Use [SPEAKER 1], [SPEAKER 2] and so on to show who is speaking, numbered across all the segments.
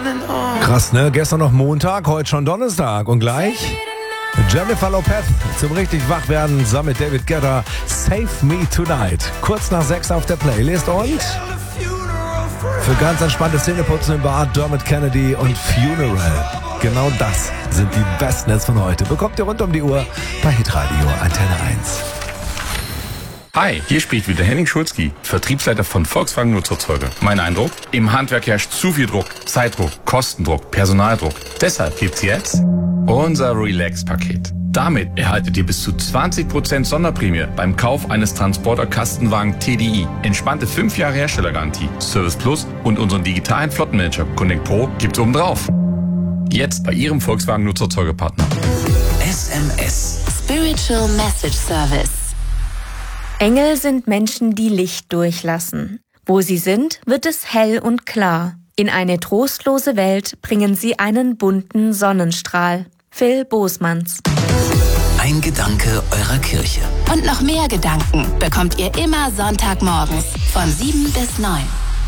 [SPEAKER 1] Krass, ne? Gestern noch Montag, heute schon Donnerstag. Und gleich Jennifer Lopez zum richtig Wachwerden zusammen mit David Guetta. Save Me Tonight. Kurz nach 6 auf der Playlist und für ganz entspannte Zähneputzen im Bad Dermot Kennedy und Funeral. Genau das sind die besten Hits von heute. Bekommt ihr rund um die Uhr bei Hitradio Antenne 1.
[SPEAKER 2] Hi, hier spricht wieder Henning Schulzki, Vertriebsleiter von Volkswagen Nutzfahrzeuge. Mein Eindruck? Im Handwerk herrscht zu viel Druck, Zeitdruck, Kostendruck, Personaldruck. Deshalb gibt's jetzt unser Relax-Paket. Damit erhaltet ihr bis zu 20% Sonderprämie beim Kauf eines Transporter-Kastenwagen TDI. Entspannte 5 Jahre Herstellergarantie, Service Plus und unseren digitalen Flottenmanager Connect Pro gibt's obendrauf. Jetzt bei Ihrem Volkswagen Nutzfahrzeugepartner.
[SPEAKER 3] SMS. Spiritual Message Service.
[SPEAKER 4] Engel sind Menschen, die Licht durchlassen. Wo sie sind, wird es hell und klar. In eine trostlose Welt bringen sie einen bunten Sonnenstrahl. Phil Bosmans.
[SPEAKER 3] Ein Gedanke eurer Kirche. Und noch mehr Gedanken bekommt ihr immer Sonntagmorgens von 7 bis 9.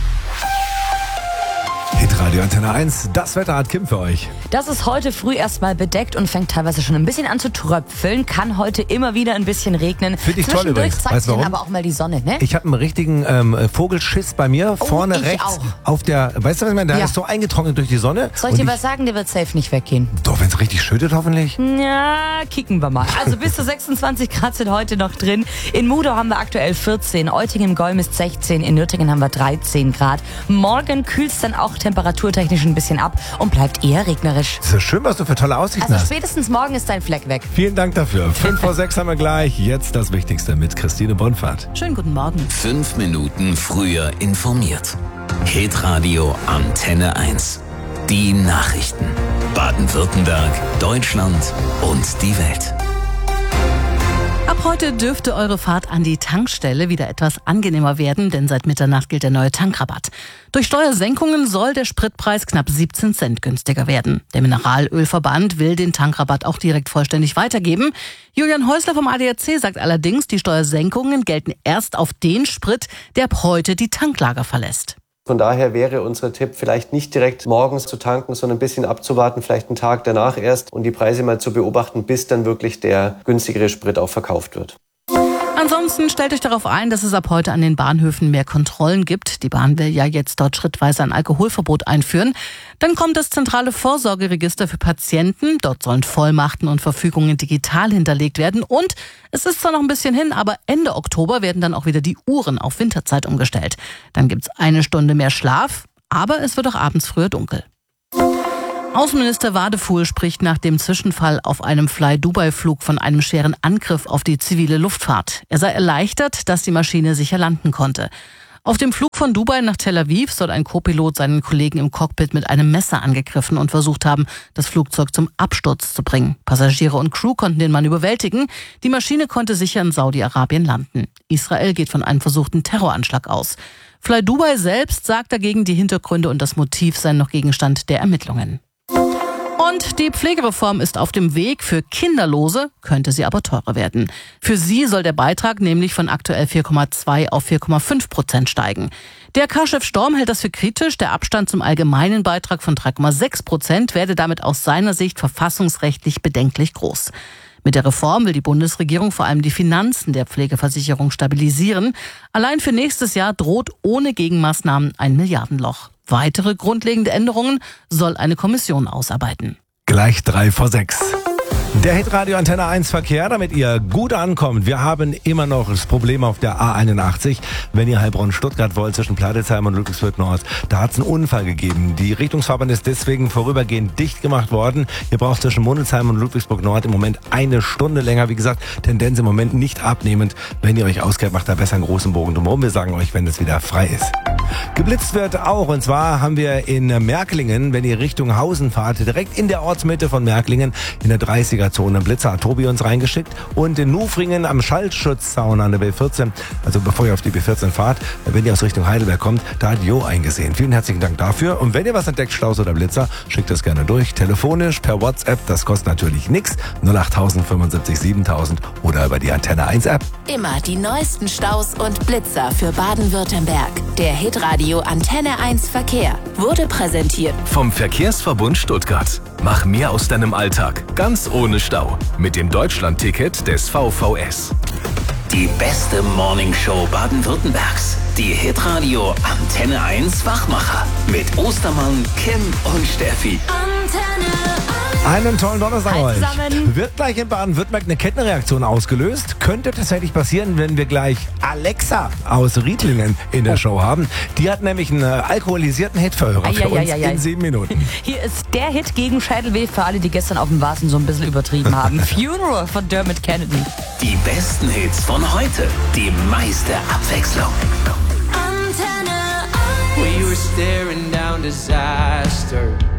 [SPEAKER 1] Hitradio Antenne 1, das Wetter hat Kim für euch.
[SPEAKER 5] Das ist heute früh erstmal bedeckt und fängt teilweise schon ein bisschen an zu tröpfeln. Kann heute immer wieder ein bisschen regnen.
[SPEAKER 1] Finde ich toll übrigens.
[SPEAKER 5] Zeigt sich dann aber auch mal die Sonne, ne?
[SPEAKER 1] Ich habe einen richtigen Vogelschiss bei mir, vorne rechts
[SPEAKER 5] auch.
[SPEAKER 1] Auf der, weißt du was ich meine? Der ist so eingetrocknet durch die Sonne.
[SPEAKER 5] Soll ich dir was sagen? Der wird safe nicht weggehen.
[SPEAKER 1] Doch, wenn es richtig schüttet hoffentlich.
[SPEAKER 5] Ja, kicken wir mal. Also bis zu 26 Grad sind heute noch drin. In Mudau haben wir aktuell 14, Eutingen im Golm ist 16, in Nürtingen haben wir 13 Grad. Morgen kühlt es dann auch temperaturtechnisch ein bisschen ab und bleibt eher regnerisch.
[SPEAKER 1] Das ist schön, was du für tolle Aussichten hast.
[SPEAKER 5] Also spätestens morgen ist dein Fleck weg.
[SPEAKER 1] Vielen Dank dafür. 5 vor 6 haben wir gleich. Jetzt das Wichtigste mit Christine Bonfahrt.
[SPEAKER 5] Schönen guten Morgen.
[SPEAKER 3] 5 Minuten früher informiert. Hitradio Antenne 1. Die Nachrichten. Baden-Württemberg, Deutschland und die Welt.
[SPEAKER 6] Ab heute dürfte eure Fahrt an die Tankstelle wieder etwas angenehmer werden, denn seit Mitternacht gilt der neue Tankrabatt. Durch Steuersenkungen soll der Spritpreis knapp 17 Cent günstiger werden. Der Mineralölverband will den Tankrabatt auch direkt vollständig weitergeben. Julian Häusler vom ADAC sagt allerdings, die Steuersenkungen gelten erst auf den Sprit, der ab heute die Tanklager verlässt.
[SPEAKER 7] Von daher wäre unser Tipp, vielleicht nicht direkt morgens zu tanken, sondern ein bisschen abzuwarten, vielleicht einen Tag danach erst und die Preise mal zu beobachten, bis dann wirklich der günstigere Sprit auch verkauft wird.
[SPEAKER 6] Ansonsten stellt euch darauf ein, dass es ab heute an den Bahnhöfen mehr Kontrollen gibt. Die Bahn will ja jetzt dort schrittweise ein Alkoholverbot einführen. Dann kommt das zentrale Vorsorgeregister für Patienten. Dort sollen Vollmachten und Verfügungen digital hinterlegt werden. Und es ist zwar noch ein bisschen hin, aber Ende Oktober werden dann auch wieder die Uhren auf Winterzeit umgestellt. Dann gibt's 1 Stunde mehr Schlaf, aber es wird auch abends früher dunkel. Außenminister Wadefuhl spricht nach dem Zwischenfall auf einem Fly-Dubai-Flug von einem schweren Angriff auf die zivile Luftfahrt. Er sei erleichtert, dass die Maschine sicher landen konnte. Auf dem Flug von Dubai nach Tel Aviv soll ein Co-Pilot seinen Kollegen im Cockpit mit einem Messer angegriffen und versucht haben, das Flugzeug zum Absturz zu bringen. Passagiere und Crew konnten den Mann überwältigen. Die Maschine konnte sicher in Saudi-Arabien landen. Israel geht von einem versuchten Terroranschlag aus. Fly Dubai selbst sagt dagegen, die Hintergründe und das Motiv seien noch Gegenstand der Ermittlungen. Und die Pflegereform ist auf dem Weg. Für Kinderlose könnte sie aber teurer werden. Für sie soll der Beitrag nämlich von aktuell 4,2 auf 4,5% steigen. DRK-Chef Storm hält das für kritisch. Der Abstand zum allgemeinen Beitrag von 3,6% werde damit aus seiner Sicht verfassungsrechtlich bedenklich groß. Mit der Reform will die Bundesregierung vor allem die Finanzen der Pflegeversicherung stabilisieren. Allein für nächstes Jahr droht ohne Gegenmaßnahmen ein Milliardenloch. Weitere grundlegende Änderungen soll eine Kommission ausarbeiten.
[SPEAKER 1] Gleich 3 vor 6. Der Hitradio Antenne 1 Verkehr, damit ihr gut ankommt. Wir haben immer noch das Problem auf der A81, wenn ihr Heilbronn-Stuttgart wollt, zwischen Platelsheim und Ludwigsburg Nord. Da hat es einen Unfall gegeben. Die Richtungsfahrbahn ist deswegen vorübergehend dicht gemacht worden. Ihr braucht zwischen Mundelsheim und Ludwigsburg Nord im Moment 1 Stunde länger. Wie gesagt, Tendenz im Moment nicht abnehmend. Wenn ihr euch auskennt, macht da besser einen großen Bogen drumherum. Wir sagen euch, wenn es wieder frei ist. Geblitzt wird auch, und zwar haben wir in Märklingen, wenn ihr Richtung Hausen fahrt, direkt in der Ortsmitte von Märklingen in der 30er-Zone. Blitzer hat Tobi uns reingeschickt. Und in Nufringen am Schallschutzzaun an der B14, also bevor ihr auf die B14 fahrt, wenn ihr aus Richtung Heidelberg kommt, da hat Jo eingesehen. Vielen herzlichen Dank dafür. Und wenn ihr was entdeckt, Staus oder Blitzer, schickt es gerne durch. Telefonisch, per WhatsApp, das kostet natürlich nichts. 08000 75 7000 oder über die Antenne 1 App.
[SPEAKER 3] Immer die neuesten Staus und Blitzer für Baden-Württemberg. Der Hitradio Hitradio Antenne 1 Verkehr wurde präsentiert
[SPEAKER 8] vom Verkehrsverbund Stuttgart. Mach mehr aus deinem Alltag, ganz ohne Stau. Mit dem Deutschland-Ticket des VVS.
[SPEAKER 9] Die beste Morningshow Baden-Württembergs. Die Hitradio Antenne 1 Wachmacher. Mit Ostermann, Kim und Steffi.
[SPEAKER 1] Einen tollen Donnerstag
[SPEAKER 5] Hi
[SPEAKER 1] euch.
[SPEAKER 5] zusammen.
[SPEAKER 1] Wird gleich in Baden-Württemberg eine Kettenreaktion ausgelöst? Könnte tatsächlich passieren, wenn wir gleich Alexa aus Rietlingen in der Show haben. Die hat nämlich einen alkoholisierten Hitverhörer für uns in 7 Minuten.
[SPEAKER 5] Hier ist der Hit gegen Schädelweh für alle, die gestern auf dem Vasen so ein bisschen übertrieben haben. Funeral von Dermot Kennedy.
[SPEAKER 9] Die besten Hits von heute. Die meiste Abwechslung.
[SPEAKER 3] Antenne 1.
[SPEAKER 10] We were staring down disaster.